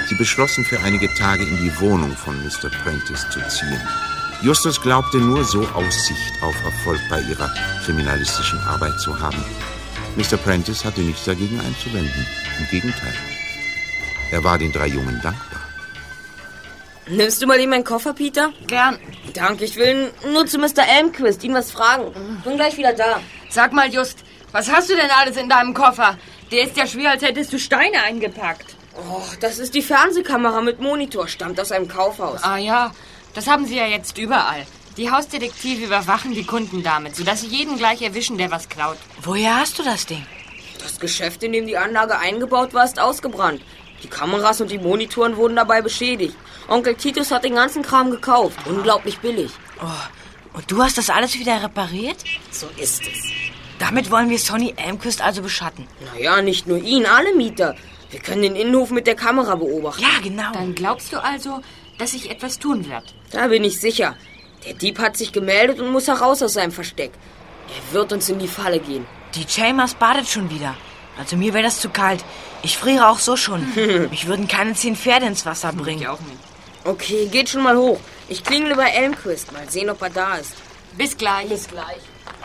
Sie beschlossen, für einige Tage in die Wohnung von Mr. Prentice zu ziehen. Justus glaubte, nur so Aussicht auf Erfolg bei ihrer kriminalistischen Arbeit zu haben. Mr. Prentice hatte nichts dagegen einzuwenden. Im Gegenteil. Er war den 3 Jungen dankbar. Nimmst du mal eben meinen Koffer, Peter? Gern. Danke, ich will nur zu Mr. Elmquist, ihn was fragen. Bin gleich wieder da. Sag mal, Just, was hast du denn alles in deinem Koffer? Der ist ja schwer, als hättest du Steine eingepackt. Oh, das ist die Fernsehkamera mit Monitor, stammt aus einem Kaufhaus. Ah ja, das haben sie ja jetzt überall. Die Hausdetektive überwachen die Kunden damit, sodass sie jeden gleich erwischen, der was klaut. Woher hast du das Ding? Das Geschäft, in dem die Anlage eingebaut war, ist ausgebrannt. Die Kameras und die Monitoren wurden dabei beschädigt. Onkel Titus hat den ganzen Kram gekauft. Unglaublich billig. Oh, und du hast das alles wieder repariert? So ist es. Damit wollen wir Sonny Elmquist also beschatten. Naja, nicht nur ihn, alle Mieter. Wir können den Innenhof mit der Kamera beobachten. Ja, genau. Dann glaubst du also, dass sich etwas tun wird? Da bin ich sicher. Der Dieb hat sich gemeldet und muss heraus aus seinem Versteck. Er wird uns in die Falle gehen. Die Chalmers badet schon wieder. Also mir wäre das zu kalt. Ich friere auch so schon. Mich würden keine 10 Pferde ins Wasser bringen. Ich auch nicht. Okay, geht schon mal hoch. Ich klingele bei Elmquist. Mal sehen, ob er da ist. Bis gleich. Bis gleich.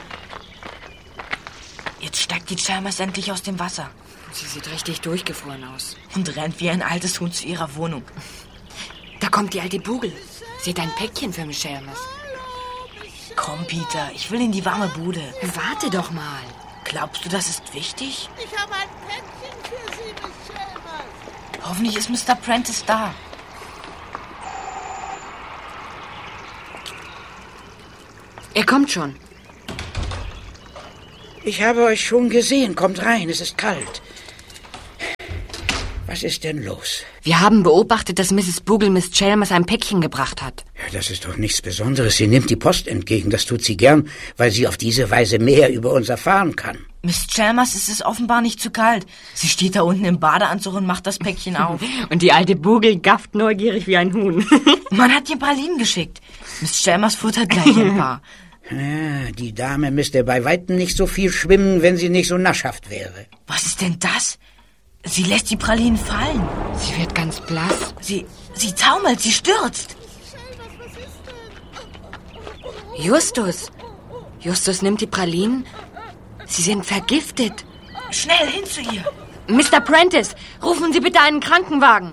Jetzt steigt die Chalmers endlich aus dem Wasser. Sie sieht richtig durchgefroren aus. Und rennt wie ein altes Huhn zu ihrer Wohnung. Da kommt die alte Bugel. Sie hat ein Päckchen für Miss Chalmers. Komm, Peter, ich will in die warme Bude. Warte doch mal. Glaubst du, das ist wichtig? Ich habe ein Päckchen für Sie, Miss Chalmers. Hoffentlich ist Mr. Prentice da. Er kommt schon. Ich habe euch schon gesehen. Kommt rein, es ist kalt. Was ist denn los? Wir haben beobachtet, dass Mrs. Bugel Miss Chalmers ein Päckchen gebracht hat. Ja, das ist doch nichts Besonderes. Sie nimmt die Post entgegen. Das tut sie gern, weil sie auf diese Weise mehr über uns erfahren kann. Miss Chalmers ist es offenbar nicht zu kalt. Sie steht da unten im Badeanzug und macht das Päckchen auf. Und die alte Bugel gafft neugierig wie ein Huhn. Man hat ihr Pralinen geschickt. Miss Chalmers futtert gleich ein paar. Ja, die Dame müsste bei Weitem nicht so viel schwimmen, wenn sie nicht so naschhaft wäre. Was ist denn das? Sie lässt die Pralinen fallen. Sie wird ganz blass. Sie taumelt, sie stürzt. Justus. Justus nimmt die Pralinen. Sie sind vergiftet. Schnell hin zu ihr. Mr. Prentice, rufen Sie bitte einen Krankenwagen.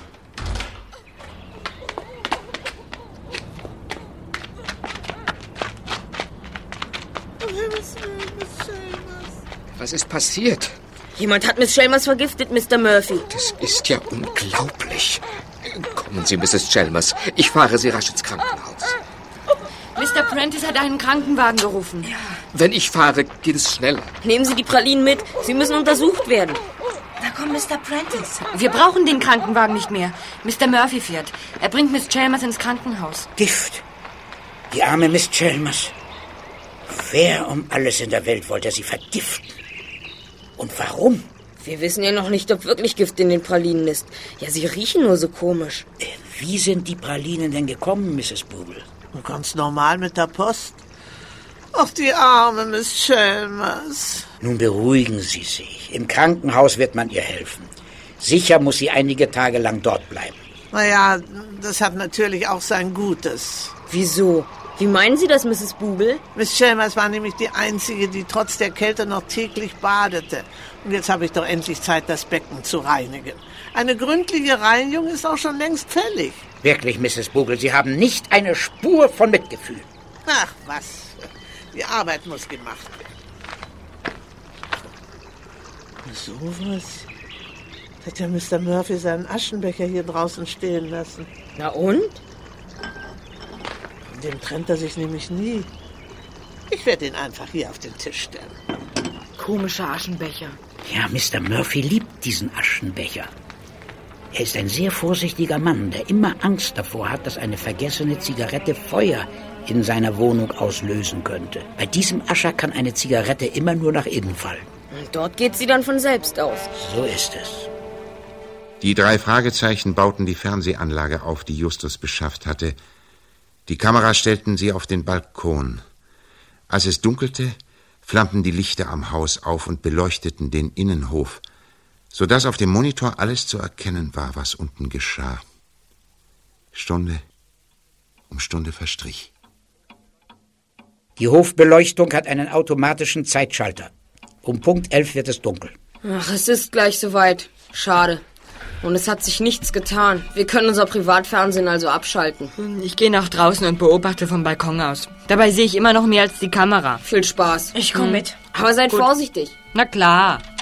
Was ist passiert? Jemand hat Miss Chalmers vergiftet, Mr. Murphy. Das ist ja unglaublich. Kommen Sie, Mrs. Chalmers. Ich fahre Sie rasch ins Krankenhaus. Mr. Prentice hat einen Krankenwagen gerufen. Ja. Wenn ich fahre, geht es schneller. Nehmen Sie die Pralinen mit. Sie müssen untersucht werden. Da kommt Mr. Prentice. Wir brauchen den Krankenwagen nicht mehr. Mr. Murphy fährt. Er bringt Miss Chalmers ins Krankenhaus. Gift. Die arme Miss Chalmers. Wer um alles in der Welt wollte sie vergiften? Und warum? Wir wissen ja noch nicht, ob wirklich Gift in den Pralinen ist. Ja, sie riechen nur so komisch. Wie sind die Pralinen denn gekommen, Mrs. Bugel? Ganz normal mit der Post. Ach, die arme Miss Chalmers. Nun beruhigen Sie sich. Im Krankenhaus wird man ihr helfen. Sicher muss sie einige Tage lang dort bleiben. Naja, das hat natürlich auch sein Gutes. Wieso? Wie meinen Sie das, Mrs. Bugel? Miss Chalmers war nämlich die Einzige, die trotz der Kälte noch täglich badete. Und jetzt habe ich doch endlich Zeit, das Becken zu reinigen. Eine gründliche Reinigung ist auch schon längst fällig. Wirklich, Mrs. Bugel, Sie haben nicht eine Spur von Mitgefühl. Ach, was. Die Arbeit muss gemacht werden. So was. Hat ja Mr. Murphy seinen Aschenbecher hier draußen stehen lassen. Na und? Von dem trennt er sich nämlich nie. Ich werde ihn einfach hier auf den Tisch stellen. Komischer Aschenbecher. Ja, Mr. Murphy liebt diesen Aschenbecher. Er ist ein sehr vorsichtiger Mann, der immer Angst davor hat, dass eine vergessene Zigarette Feuer in seiner Wohnung auslösen könnte. Bei diesem Ascher kann eine Zigarette immer nur nach innen fallen. Und dort geht sie dann von selbst aus. So ist es. Die 3 Fragezeichen bauten die Fernsehanlage auf, die Justus beschafft hatte. Die Kamera stellten sie auf den Balkon. Als es dunkelte, flammten die Lichter am Haus auf und beleuchteten den Innenhof, sodass auf dem Monitor alles zu erkennen war, was unten geschah. Stunde um Stunde verstrich. Die Hofbeleuchtung hat einen automatischen Zeitschalter. Um Punkt 11 wird es dunkel. Ach, es ist gleich soweit. Schade. Und es hat sich nichts getan. Wir können unser Privatfernsehen also abschalten. Ich gehe nach draußen und beobachte vom Balkon aus. Dabei sehe ich immer noch mehr als die Kamera. Viel Spaß. Ich komme mit. Aber seid vorsichtig. Na klar.